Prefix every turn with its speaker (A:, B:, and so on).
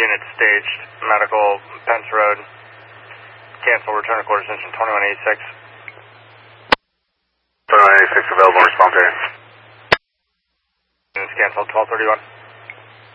A: Unit staged, medical, Pence Road. Cancel, return to quarter extension 2186.
B: 2186 available, response area.
A: Units canceled, 1231.